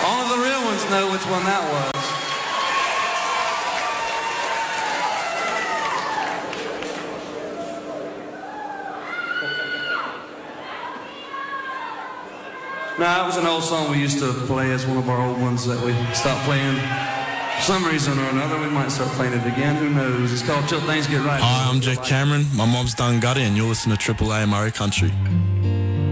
Only the real ones know which one that was. Now, it was an old song we used to play as one of our old ones that we stopped playing. For some reason or another, we might start playing it again. Who knows? It's called Till Things Get Right. Hi, I'm Jack Cameron. My mom's done Gutty, and you're listening to Triple A Murray Country.